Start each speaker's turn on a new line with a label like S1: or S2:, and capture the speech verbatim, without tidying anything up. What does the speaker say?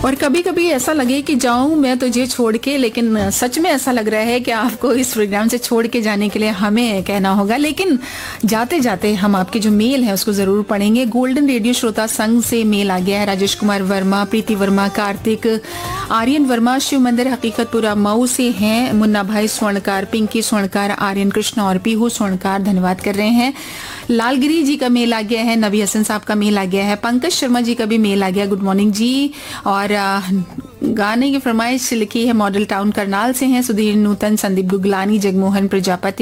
S1: और कभी कभी ऐसा लगे कि जाऊं मैं तुझे छोड़ के, लेकिन सच में ऐसा लग रहा है कि आपको इस प्रोग्राम से छोड़ के जाने के लिए हमें कहना होगा। लेकिन जाते जाते हम आपके जो मेल है उसको जरूर पढ़ेंगे। गोल्डन रेडियो श्रोता संघ से मेल आ गया है। राजेश कुमार वर्मा, प्रीति वर्मा, कार्तिक, आर्यन वर्मा शिव मंदिर हकीकतपुरा मऊ से हैं। मुन्ना भाई स्वर्णकार, पिंकी स्वर्णकार, आर्यन कृष्ण और पीहू स्वर्णकार धन्यवाद कर रहे हैं। लालगिरी जी का मेल आ गया है। नबी हसन साहब का मेल आ गया है। पंकज शर्मा जी का भी मेल आ गया, गुड मॉर्निंग जी। और आ, गाने की फरमाइश लिखी है मॉडल टाउन करनाल से हैं सुधीर नूतन, संदीप गुगलानी, जगमोहन प्रजापति।